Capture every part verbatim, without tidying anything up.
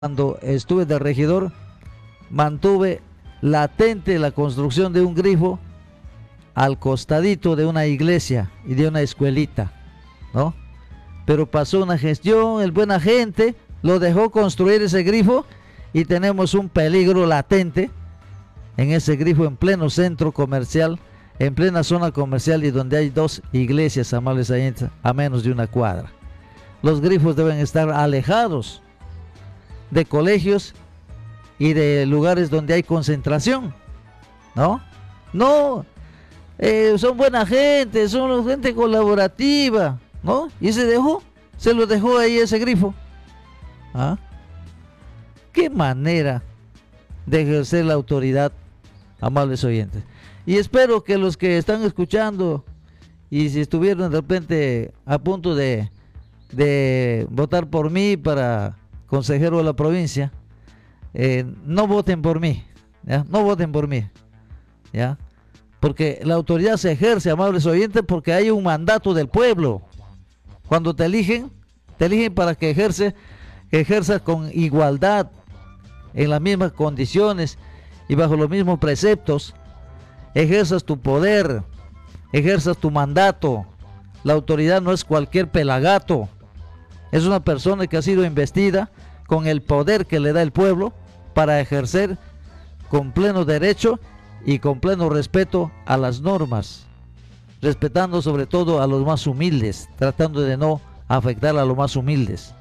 Cuando estuve de regidor, mantuve latente la construcción de un grifo al costadito de una iglesia y de una escuelita, ¿no? Pero pasó una gestión, el buena gente lo dejó construir ese grifo y tenemos un peligro latente en ese grifo en pleno centro comercial, en plena zona comercial y donde hay dos iglesias, amables oyentes, a menos de una cuadra. Los grifos deben estar alejados de colegios y de lugares donde hay concentración, ¿no? No, eh, son buena gente, son gente colaborativa, ¿no? Y se dejó, se lo dejó ahí ese grifo. ¿Ah? Qué manera de ejercer la autoridad, amables oyentes. Y espero que los que están escuchando y si estuvieron de repente a punto de, de votar por mí para consejero de la provincia, eh, no voten por mí, ¿ya? No voten por mí, ¿ya? Porque la autoridad se ejerce, amables oyentes, porque hay un mandato del pueblo. Cuando te eligen, te eligen para que ejerce, ejerzas con igualdad, en las mismas condiciones y bajo los mismos preceptos, ejerzas tu poder, ejerzas tu mandato. La autoridad no es cualquier pelagato, es una persona que ha sido investida con el poder que le da el pueblo para ejercer con pleno derecho y con pleno respeto a las normas, respetando sobre todo a los más humildes, tratando de no afectar a los más humildes,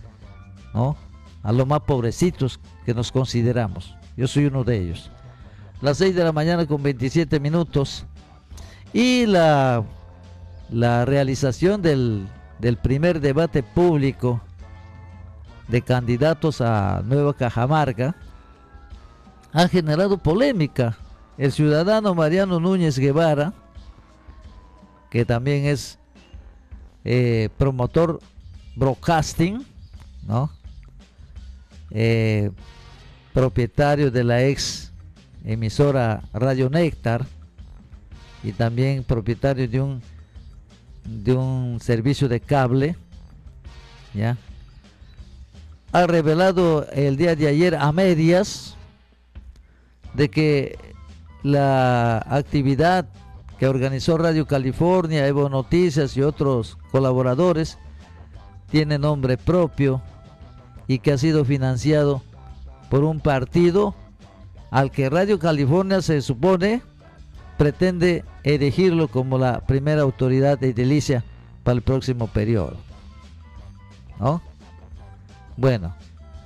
¿no? A los más pobrecitos que nos consideramos. Yo soy uno de ellos. Las seis de la mañana con veintisiete minutos y la, la realización del, del primer debate público de candidatos a Nueva Cajamarca ha generado polémica. El ciudadano Mariano Núñez Guevara, que también es eh, promotor broadcasting, ¿no? Eh, propietario de la ex emisora Radio Néctar y también propietario de un de un servicio de cable, ¿ya? Ha revelado el día de ayer a medias de que la actividad que organizó Radio California, Evo Noticias y otros colaboradores tiene nombre propio y que ha sido financiado por un partido al que Radio California se supone pretende elegirlo como la primera autoridad edilicia para el próximo periodo, ¿no? Bueno,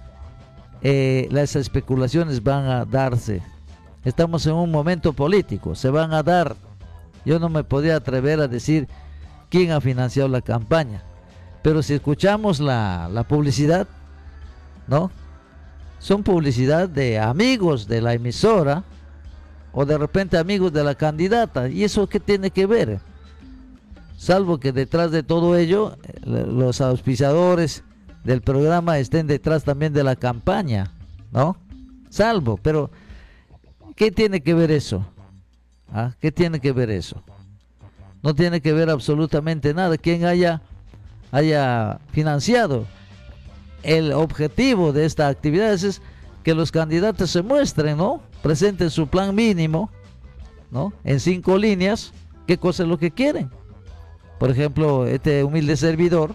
eh, las especulaciones van a darse. Estamos en un momento político, se van a dar. Yo no me podía atrever a decir quién ha financiado la campaña, pero si escuchamos la, la publicidad, ¿no? Son publicidad de amigos de la emisora o de repente amigos de la candidata. ¿Y eso qué tiene que ver? Salvo que detrás de todo ello los auspiciadores del programa estén detrás también de la campaña, ¿no? Salvo, pero ¿qué tiene que ver eso? ¿Ah? ¿Qué tiene que ver eso? No tiene que ver absolutamente nada. Quien haya, haya financiado. El objetivo de esta actividad es que los candidatos se muestren, ¿no? Presenten su plan mínimo, ¿no? En cinco líneas, qué cosa es lo que quieren. Por ejemplo, este humilde servidor,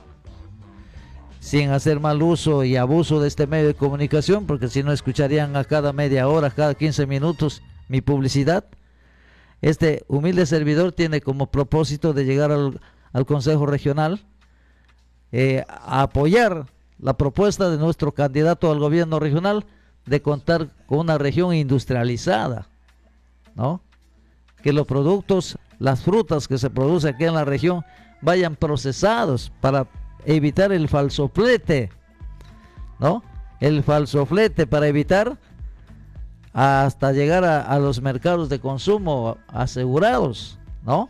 sin hacer mal uso y abuso de este medio de comunicación, porque si no escucharían a cada media hora, cada quince minutos mi publicidad. Este humilde servidor tiene como propósito de llegar al, al Consejo Regional eh, a apoyar la propuesta de nuestro candidato al gobierno regional de contar con una región industrializada, ¿no? Que los productos, las frutas que se producen aquí en la región vayan procesados para evitar el falsoflete, ¿no? El falsoflete para evitar hasta llegar a, a los mercados de consumo asegurados, ¿no?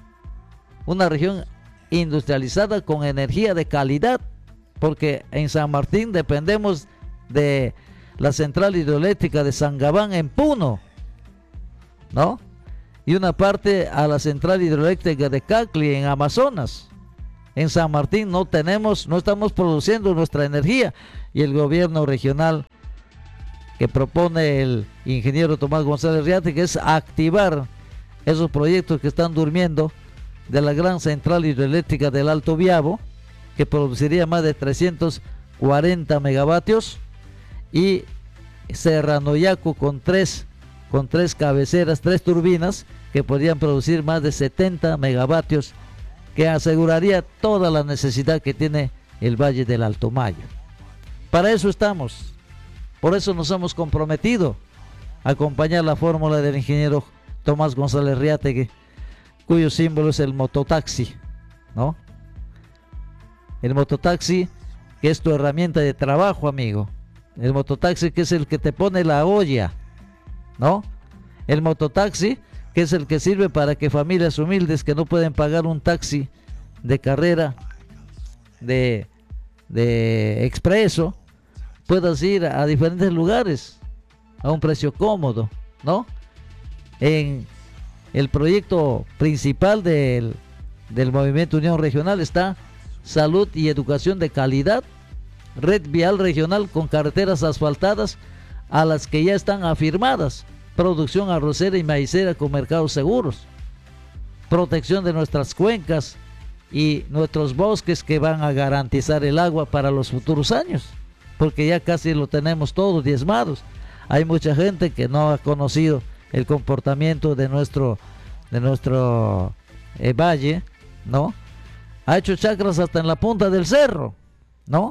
Una región industrializada con energía de calidad, porque en San Martín dependemos de la central hidroeléctrica de Sangabán en Puno, ¿no? Y una parte a la central hidroeléctrica de Cacli en Amazonas. en San Martín no tenemos, no estamos produciendo nuestra energía, y el gobierno regional que propone el ingeniero Tomás González Riate, que es activar esos proyectos que están durmiendo de la gran central hidroeléctrica del Alto Biabo, que produciría más de trescientos cuarenta megavatios, y Serranoyaco con tres, con tres cabeceras, tres turbinas que podrían producir más de setenta megavatios, que aseguraría toda la necesidad que tiene el Valle del Alto Mayo. Para eso estamos, por eso nos hemos comprometido a acompañar la fórmula del ingeniero Tomás González Riate, cuyo símbolo es el mototaxi, ¿no? El mototaxi, que es tu herramienta de trabajo, amigo. El mototaxi, que es el que te pone la olla, ¿no? El mototaxi, que es el que sirve para que familias humildes que no pueden pagar un taxi de carrera, de, de expreso, puedas ir a diferentes lugares a un precio cómodo, ¿no? En el proyecto principal del, del Movimiento Unión Regional está salud y educación de calidad, red vial regional con carreteras asfaltadas a las que ya están afirmadas, producción arrocera y maicera con mercados seguros, protección de nuestras cuencas y nuestros bosques que van a garantizar el agua para los futuros años, porque ya casi lo tenemos todos diezmados. Hay mucha gente que no ha conocido el comportamiento de nuestro, de nuestro eh, valle, ¿no? Ha hecho chacras hasta en la punta del cerro, ¿no?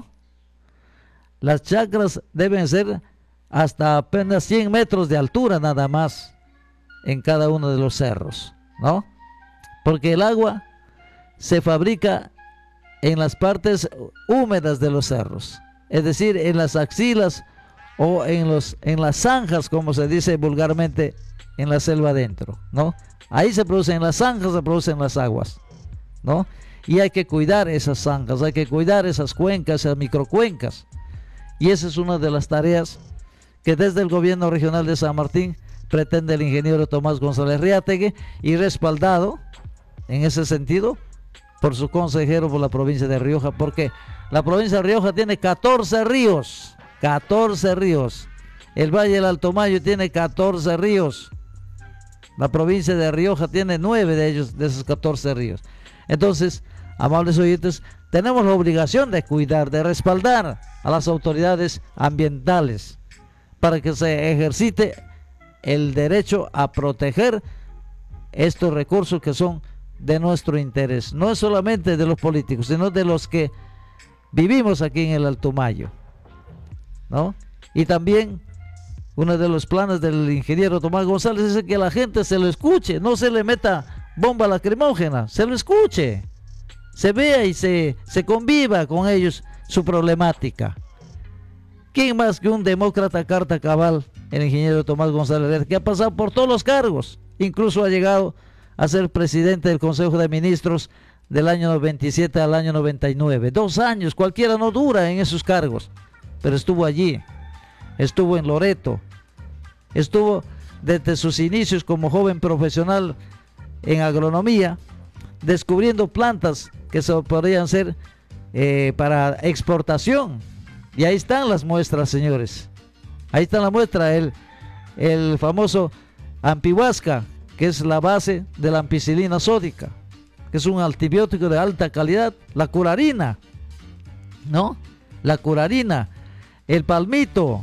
Las chacras deben ser hasta apenas cien metros de altura nada más en cada uno de los cerros, ¿no? Porque el agua se fabrica en las partes húmedas de los cerros, es decir, en las axilas o en, los, en las zanjas, como se dice vulgarmente, en la selva adentro, ¿no? Ahí se producen las zanjas, se producen las aguas, ¿no? Y hay que cuidar esas zanjas, hay que cuidar esas cuencas, esas microcuencas. Y esa es una de las tareas que desde el gobierno regional de San Martín pretende el ingeniero Tomás González Riategui, y respaldado en ese sentido por su consejero por la provincia de Rioja, porque la provincia de Rioja tiene catorce ríos, catorce ríos. El Valle del Alto Mayo tiene catorce ríos. La provincia de Rioja tiene nueve de ellos, de esos catorce ríos. Entonces, amables oyentes, tenemos la obligación de cuidar, de respaldar a las autoridades ambientales para que se ejercite el derecho a proteger estos recursos que son de nuestro interés. No es solamente de los políticos, sino de los que vivimos aquí en el Alto Mayo, ¿no? Y también uno de los planes del ingeniero Tomás González es que la gente se lo escuche, no se le meta bomba lacrimógena, se lo escuche, se vea y se, se conviva con ellos su problemática. ¿Quién más que un demócrata carta cabal, el ingeniero Tomás González, que ha pasado por todos los cargos, incluso ha llegado a ser presidente del Consejo de Ministros del año noventa y siete al año noventa y nueve, dos años, cualquiera no dura en esos cargos, pero estuvo allí, estuvo en Loreto, estuvo desde sus inicios como joven profesional en agronomía, descubriendo plantas que se podrían ser eh, para exportación. Y ahí están las muestras, señores. Ahí está la muestra, el, el famoso ampihuasca, que es la base de la ampicilina sódica, que es un antibiótico de alta calidad. La curarina, ¿no? La curarina, el palmito.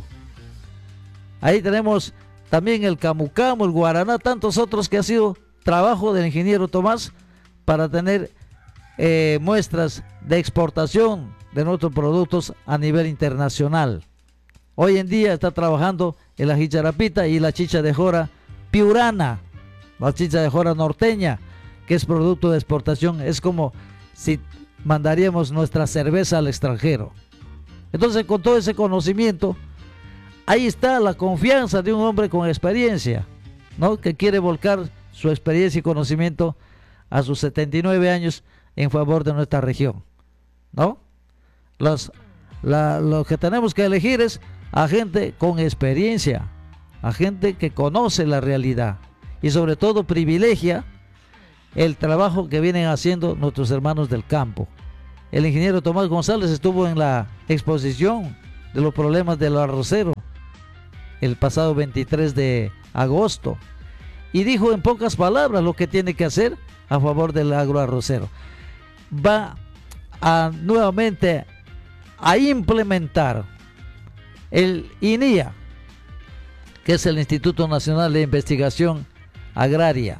Ahí tenemos también el camucamo, el guaraná, tantos otros que ha sido trabajo del ingeniero Tomás para tener eh, muestras de exportación de nuestros productos a nivel internacional. Hoy en día está trabajando en la jicharapita y la chicha de jora piurana, la chicha de jora norteña, que es producto de exportación. Es como si mandaríamos nuestra cerveza al extranjero. Entonces, con todo ese conocimiento, ahí está la confianza de un hombre con experiencia, ¿no? Que quiere volcar su experiencia y conocimiento a sus setenta y nueve años en favor de nuestra región, ¿no? Los, la, lo que tenemos que elegir es a gente con experiencia, a gente que conoce la realidad y sobre todo privilegia el trabajo que vienen haciendo nuestros hermanos del campo. el ingeniero Tomás González estuvo en la exposición de los problemas del arrocero el pasado veintitrés de agosto y dijo en pocas palabras lo que tiene que hacer a favor del agroarrocero. Va a nuevamente a implementar el I N I A, que es el Instituto Nacional de Investigación Agraria.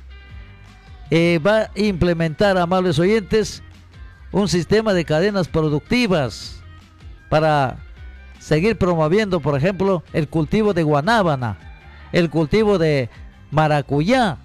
Eh, va a implementar, amables oyentes, un sistema de cadenas productivas para seguir promoviendo, por ejemplo, el cultivo de guanábana, el cultivo de maracuyá,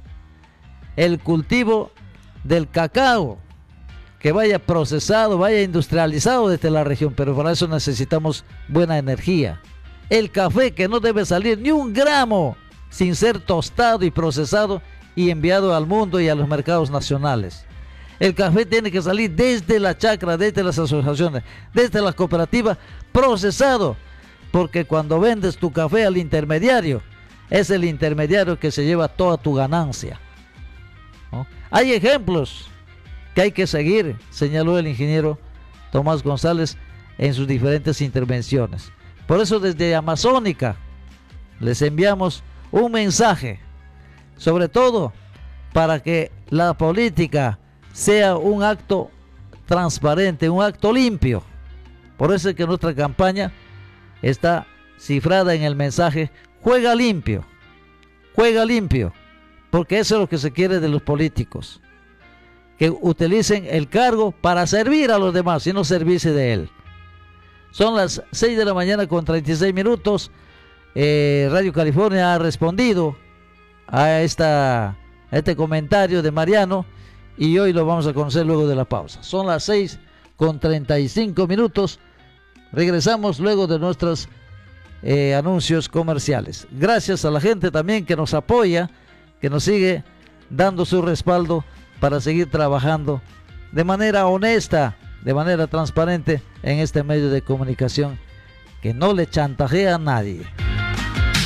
el cultivo del cacao, que vaya procesado, vaya industrializado desde la región, pero para eso necesitamos buena energía. El café, que no debe salir ni un gramo sin ser tostado y procesado y enviado al mundo y a los mercados nacionales. El café tiene que salir desde la chacra, desde las asociaciones, desde las cooperativas, procesado, porque cuando vendes tu café al intermediario, es el intermediario que se lleva toda tu ganancia, ¿no? Hay ejemplos que hay que seguir, señaló el ingeniero Tomás González en sus diferentes intervenciones. Por eso desde Amazónica les enviamos un mensaje, sobre todo para que la política sea un acto transparente, un acto limpio. Por eso es que nuestra campaña está cifrada en el mensaje: juega limpio, juega limpio, porque eso es lo que se quiere de los políticos, que utilicen el cargo para servir a los demás y no servirse de él. Son las seis de la mañana con treinta y seis minutos. eh, Radio California ha respondido a, esta, a este comentario de Mariano y hoy lo vamos a conocer luego de la pausa. Son las seis con treinta y cinco minutos. Regresamos luego de nuestros eh, anuncios comerciales. Gracias a la gente también que nos apoya, que nos sigue dando su respaldo para seguir trabajando de manera honesta, de manera transparente en este medio de comunicación que no le chantajea a nadie.